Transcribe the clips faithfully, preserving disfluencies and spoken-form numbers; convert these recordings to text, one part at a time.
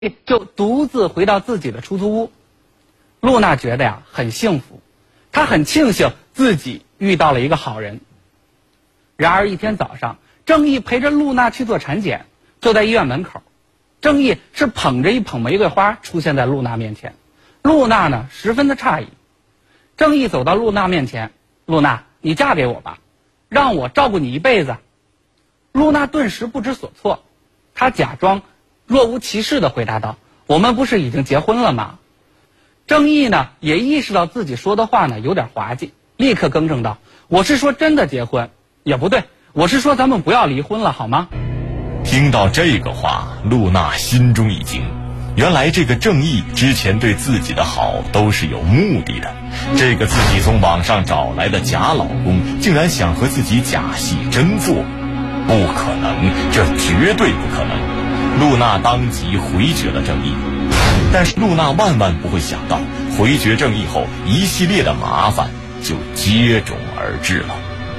就独自回到自己的出租屋。露娜觉得呀很幸福，她很庆幸自己遇到了一个好人。然而一天早上，郑义陪着露娜去做产检，就在医院门口，郑义是捧着一捧玫瑰花出现在露娜面前。露娜呢十分的诧异。郑义走到露娜面前，露娜，你嫁给我吧，让我照顾你一辈子。露娜顿时不知所措，她假装若无其事地回答道，我们不是已经结婚了吗？郑义呢也意识到自己说的话呢有点滑稽，立刻更正道，我是说真的结婚，也不对，我是说咱们不要离婚了好吗？ 听到这个话，露娜心中一惊，原来这个郑义之前对自己的好都是有目的的，这个自己从网上找来的假老公竟然想和自己假戏真做，不可能，这绝对不可能。露娜当即回绝了郑义，但是露娜万万不会想到，回绝郑义后，一系列的麻烦就接踵而至了。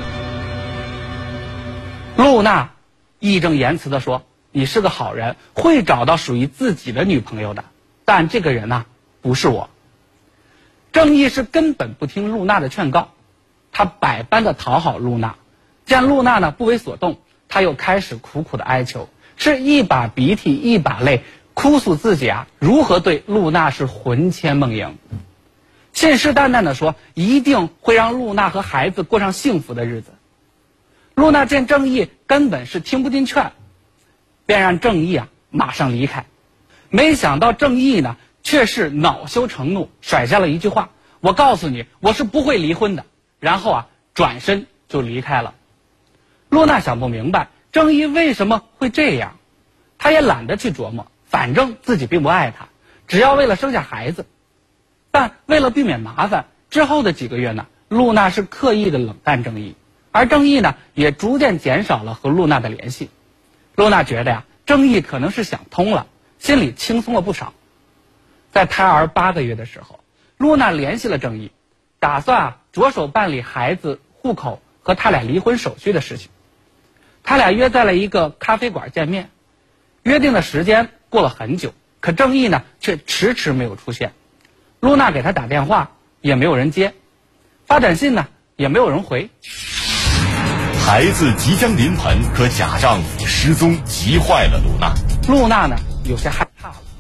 露娜义正言辞地说，你是个好人，会找到属于自己的女朋友的，但这个人呢、啊、不是我。郑义是根本不听露娜的劝告，他百般的讨好露娜，见露娜呢不为所动，他又开始苦苦的哀求，是一把鼻涕一把泪，哭诉自己啊如何对露娜是魂牵梦萦，信誓旦旦地说一定会让露娜和孩子过上幸福的日子。露娜见郑义根本是听不进劝，便让郑义啊马上离开。没想到郑义呢却是恼羞成怒，甩下了一句话，我告诉你我是不会离婚的，然后啊转身就离开了。露娜想不明白郑义为什么会这样，她也懒得去琢磨，反正自己并不爱他，只要为了生下孩子。但为了避免麻烦，之后的几个月呢，露娜是刻意的冷淡郑义，而郑义呢也逐渐减少了和露娜的联系。露娜觉得呀郑义可能是想通了，心里轻松了不少。在胎儿八个月的时候，露娜联系了郑义，打算啊着手办理孩子户口和他俩离婚手续的事情。他俩约在了一个咖啡馆见面，约定的时间过了很久，可郑义呢却迟迟没有出现。露娜给他打电话也没有人接，发短信呢也没有人回。 孩子即将临盆，可假丈夫失踪，急坏了露娜。 露娜呢有些害